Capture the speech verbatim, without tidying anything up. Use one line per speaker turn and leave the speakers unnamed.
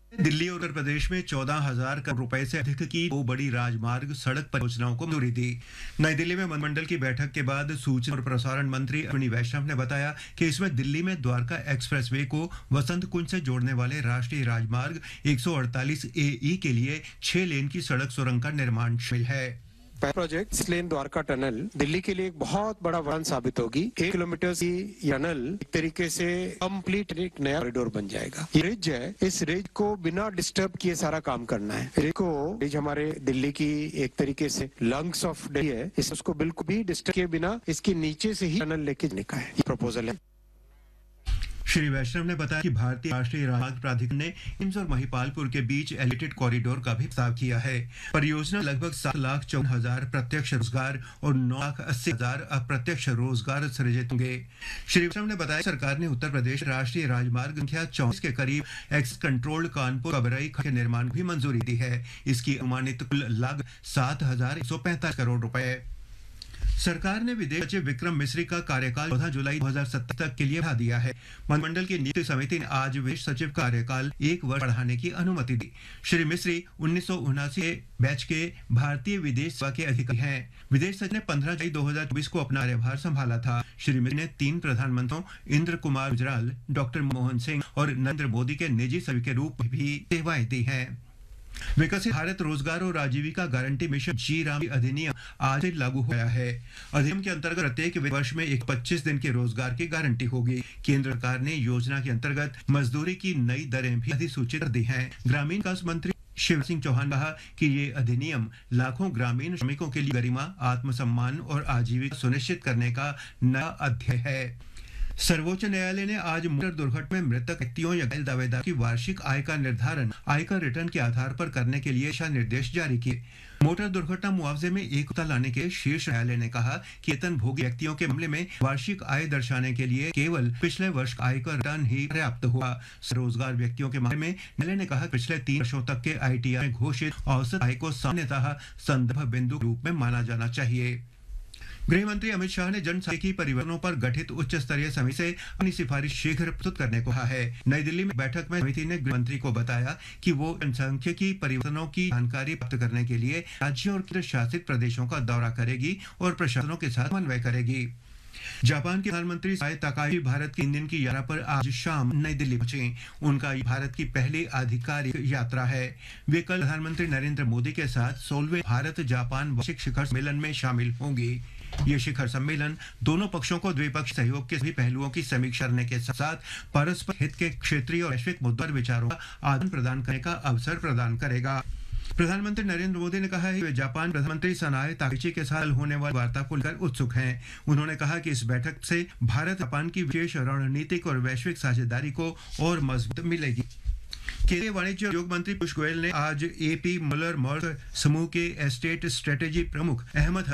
दिल्ली और उत्तर प्रदेश में चौदह हजार करोड़ रुपए से अधिक की दो बड़ी राजमार्ग सड़क परियोजनाओं को मंजूरी दी। नई दिल्ली में मंत्रिमंडल की बैठक के बाद सूचना और प्रसारण मंत्री अश्विनी वैष्णव ने बताया कि इसमें दिल्ली में द्वारका एक्सप्रेसवे को वसंत कुंज से जोड़ने वाले राष्ट्रीय राजमार्ग एक सौ अड़तालीस ए ई के लिए छह लेन की सड़क सुरंग का निर्माण शामिल है।
Project six lane Dwarka tunnel Delhi के लिए एक बहुत बड़ा वरदान साबित होगी। एक किलोमीटर की टनल एक तरीके से कंप्लीट एक नया कॉरिडोर बन जाएगा। ये रिज है, इस रिज को बिना डिस्टर्ब किए सारा काम करना है। रिज को रिज हमारे दिल्ली की एक तरीके से लंग्स ऑफ दिल्ली है, इस उसको बिल्कुल भी डिस्टर्ब किए बिना इसके नीचे से ही टनल लेके जाने का है, ये प्रपोजल है।
श्री वैष्णव ने बताया कि भारतीय राष्ट्रीय राजमार्ग प्राधिकरण ने एम्स और महिपालपुर के बीच एलिवेटेड कॉरिडोर का भी प्रस्ताव किया है। परियोजना लगभग सात लाख चौवन हजार प्रत्यक्ष रोजगार और नौ लाख अस्सी हजार अप्रत्यक्ष रोजगार सृजित होंगे। श्री वैष्णव ने बताया सरकार ने उत्तर प्रदेश राष्ट्रीय राजमार्ग संख्या चौबीस के करीब एक्स कंट्रोल्ड कानपुर कबरई के निर्माण की मंजूरी दी है। इसकी अनुमानित कुल लागत सात हजार एक सौ पैंतालीस करोड़ रुपए। सरकार ने विदेश सचिव विक्रम मिश्री का कार्यकाल चौदह जुलाई दो हजार सत्रह तक के लिए बढ़ा दिया है। मंत्रिमंडल की नियुक्ति समिति ने आज विदेश सचिव का कार्यकाल एक वर्ष बढ़ाने की अनुमति दी। श्री मिश्री उन्नीस सौ उनासी के बैच के भारतीय विदेश सेवा के अधिकारी हैं। विदेश सचिव ने पंद्रह जुलाई दो हजार चौबीस को अपना कार्यभार संभाला था। श्री मिश्री ने तीन प्रधानमंत्रियों इंद्र कुमार गुजराल, डॉक्टर मनमोहन सिंह और नरेंद्र मोदी के निजी सचिव के रूप में भी सेवाएं दी हैं। विकसित भारत रोजगार और आजीविका गारंटी मिशन जी राम अधिनियम आज से लागू हो गया है। अधिनियम के अंतर्गत प्रत्येक वर्ष में एक पच्चीस दिन के रोजगार की गारंटी होगी। केंद्र सरकार ने योजना के अंतर्गत मजदूरी की नई दरें भी अधिसूचित कर दी हैं। ग्रामीण विकास मंत्री शिवराज सिंह चौहान कहा कि ये अधिनियम लाखों ग्रामीण श्रमिकों के लिए गरिमा, आत्मसम्मान और आजीविका सुनिश्चित करने का नया अध्याय है। सर्वोच्च न्यायालय ने आज मोटर दुर्घटना में मृतक व्यक्तियों या घायल दावेदार की वार्षिक आय का निर्धारण आयकर रिटर्न के आधार पर करने के लिए दिशा निर्देश जारी किए। मोटर दुर्घटना मुआवजे में एकता लाने के शीर्ष न्यायालय ने कहा कि वेतन भोगी व्यक्तियों के मामले में वार्षिक आय दर्शाने के लिए केवल पिछले वर्ष का आयकर रिटर्न ही पर्याप्त हुआ। रोजगार व्यक्तियों के मामले में न्यायालय ने कहा पिछले तीन वर्षों तक के आई टी आर में घोषित औसत आय को सामान्यतः संदर्भ बिंदु के रूप में माना जाना चाहिए। गृह मंत्री अमित शाह ने जनसांख्यिकी परिवर्तनों पर गठित उच्च स्तरीय समिति से अपनी सिफारिश शीघ्र प्रस्तुत करने को कहा है। नई दिल्ली में बैठक में समिति ने गृह मंत्री को बताया कि वो जनसांख्यिकी परिवर्तनों की जानकारी प्राप्त करने के लिए राज्यों और केंद्र शासित प्रदेशों का दौरा करेगी और प्रशासनों के साथ समन्वय करेगी। जापान के प्रधानमंत्री साई ताकाई भारत की तीन दिन की यात्रा पर आज शाम नई दिल्ली पहुंचे। उनका भारत की पहली आधिकारिक यात्रा है। वे कल प्रधानमंत्री नरेंद्र मोदी के साथ सोलहवें भारत जापान वार्षिक शिखर सम्मेलन में शामिल होंगी। ये शिखर सम्मेलन दोनों पक्षों को द्विपक्षीय सहयोग के सभी पहलुओं की समीक्षा करने के साथ साथ परस्पर हित के क्षेत्रीय और वैश्विक मुद्दों पर विचारों का आदान प्रदान करने का अवसर प्रदान करेगा। प्रधानमंत्री नरेंद्र मोदी ने कहा है कि वे जापान प्रधानमंत्री सनाए ताकाइची के साथ होने वाली वार्ता को लेकर उत्सुक हैं। उन्होंने कहा कि इस बैठक से भारत जापान की विशेष रणनीतिक और वैश्विक साझेदारी को और मजबूत मिलेगी। केंद्रीय वाणिज्य और उद्योग मंत्री पीयूष गोयल ने आज एपी मलर मर्क समूह के एस्टेट स्ट्रेटेजी प्रमुख अहमद